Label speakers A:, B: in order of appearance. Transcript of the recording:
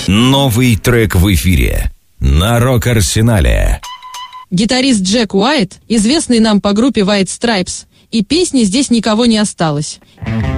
A: Новый трек в эфире на Рок-Арсенале.
B: Гитарист Джек Уайт, известный нам по группе White Stripes, и песни «Здесь никого не осталось».